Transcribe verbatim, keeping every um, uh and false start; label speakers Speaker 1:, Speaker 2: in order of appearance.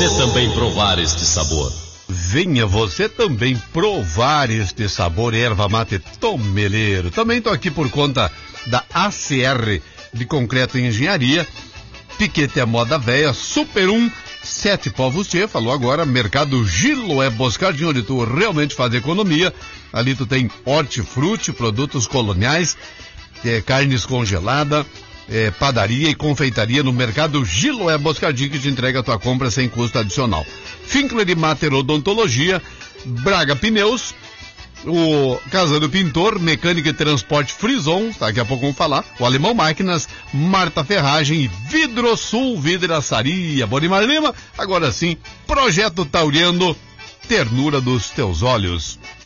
Speaker 1: você também provar este sabor.
Speaker 2: Venha você também provar este sabor erva mate tomeleiro. Também estou aqui por conta da A C R de Concreto e Engenharia, Piquete é Moda Véia, Super um, Sete Povos Tchê, falou agora, Mercado Giloé Boscardinho, onde tu realmente faz economia. Ali tu tem hortifruti, produtos coloniais, é, carnes congeladas, é, padaria e confeitaria no Mercado Giloé Boscardinho, que te entrega a tua compra sem custo adicional. Finkler e Mater Odontologia, Braga Pneus, o Casa do Pintor, Mecânica e Transporte Frison, daqui a pouco vamos falar, o Alemão Máquinas, Marta Ferragem e Vidrosul Vidraçaria. Bonimar Lima, agora sim, Projeto Tauriano, ternura dos teus olhos.